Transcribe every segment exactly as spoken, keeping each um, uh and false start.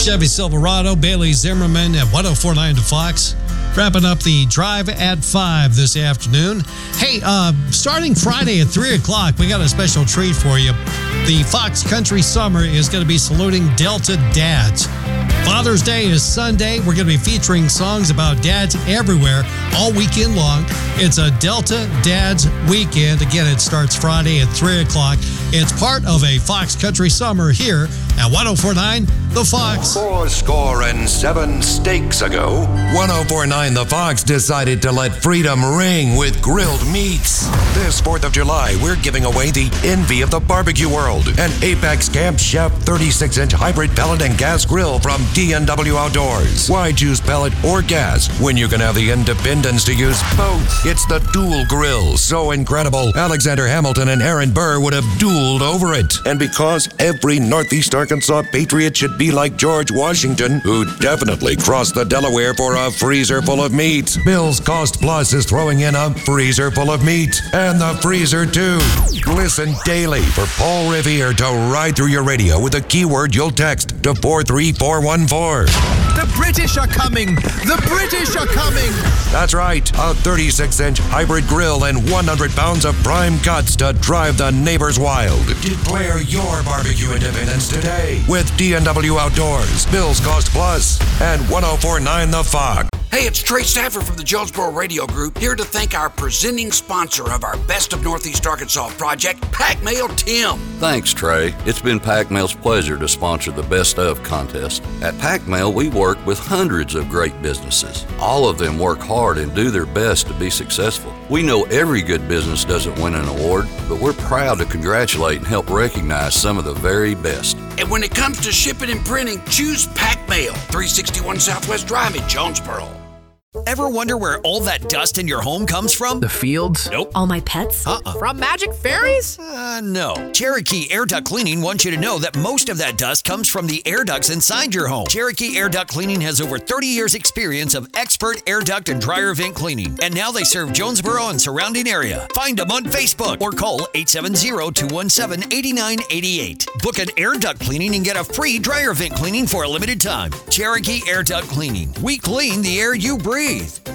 Chevy Silverado, Bailey Zimmerman at one oh four point nine to Fox. Wrapping up the Drive at five this afternoon. Hey, uh, starting Friday at three o'clock, we got a special treat for you. The Fox Country Summer is going to be saluting Delta dads. Father's Day is Sunday. We're going to be featuring songs about dads everywhere all weekend long. It's a Delta Dads Weekend. Again, it starts Friday at three o'clock. It's part of a Fox Country Summer here at one oh four point nine The Fox. Four score and seven steaks ago, one oh four point nine The Fox decided to let freedom ring with grilled meats. This fourth of July, we're giving away the envy of the barbecue world, an Apex Camp Chef thirty-six inch hybrid pellet and gas grill from D and W Outdoors. Why choose pellet or gas when you can have the independence to use both? It's the dual grill, so incredible, Alexander Hamilton and Aaron Burr would have dueled over it. And because every Northeast Arkansas patriot should be like George Washington, who definitely crossed the Delaware for a freezer full of meat, Bill's Cost Plus is throwing in a freezer full of meat. And the freezer, too. Listen daily for Paul Revere to ride through your radio with a keyword you'll text to four three four one four. The British are coming! The British are coming! That's right. A thirty-six inch hybrid grill and one hundred pounds of prime cuts to drive the neighbors wild. Declare your barbecue independence today with D and W Outdoors, Bill's Cost Plus, and one oh four point nine The Fox. Hey, it's Trey Stafford from the Jonesboro Radio Group, here to thank our presenting sponsor of our Best of Northeast Arkansas project, Pac Mail Tim. Thanks, Trey. It's been Pac Mail's pleasure to sponsor the Best of contest. At Pac Mail, we work with hundreds of great businesses. All of them work hard and do their best to be successful. We know every good business doesn't win an award, but we're proud to congratulate and help recognize some of the very best. And when it comes to shipping and printing, choose Pac Mail, three sixty-one Southwest Drive in Jonesboro. Ever wonder where all that dust in your home comes from? The fields? Nope. All my pets? Uh-uh. From Magic Fairies? Uh, no. Cherokee Air Duct Cleaning wants you to know that most of that dust comes from the air ducts inside your home. Cherokee Air Duct Cleaning has over thirty years experience of expert air duct and dryer vent cleaning. And now they serve Jonesboro and surrounding area. Find them on Facebook or call eight seven zero, two one seven, eight nine eight eight. Book an air duct cleaning and get a free dryer vent cleaning for a limited time. Cherokee Air Duct Cleaning. We clean the air you breathe.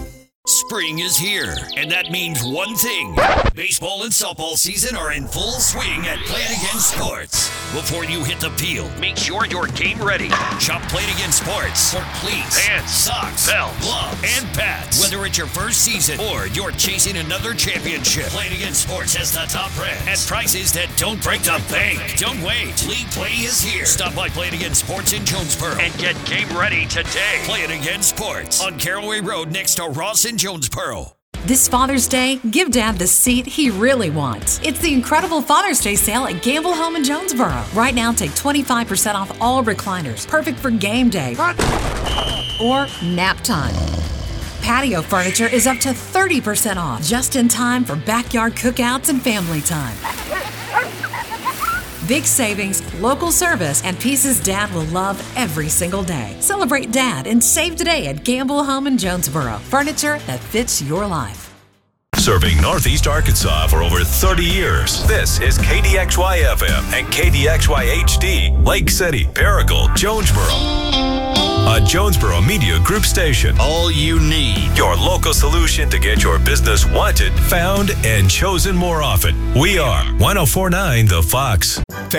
Spring is here, and that means one thing. Baseball and softball season are in full swing at Play It Again Sports. Before you hit the field, make sure you're game ready. Shop Play It Again Sports for cleats, pants, socks, belts, gloves, and pads. Whether it's your first season or you're chasing another championship, Play It Again Sports has the top brands at prices that don't break the bank. Don't wait. League Play is here. Stop by Play It Again Sports in Jonesboro and get game ready today. Play It Again Sports on Caraway Road next to Ross and Jonesboro. This Father's Day, give Dad the seat he really wants. It's the incredible Father's Day sale at Gamble Home in Jonesboro. Right now, take twenty-five percent off all recliners, perfect for game day or nap time. Patio furniture is up to thirty percent off, just in time for backyard cookouts and family time. Big savings, local service, and pieces Dad will love every single day. Celebrate Dad and save today at Gamble Home in Jonesboro. Furniture that fits your life. Serving Northeast Arkansas for over thirty years. This is K D X Y F M and K D X Y H D, Lake City, Paragould, Jonesboro. A Jonesboro Media Group station. All you need. Your local solution to get your business wanted, found, and chosen more often. We are one oh four point nine The Fox.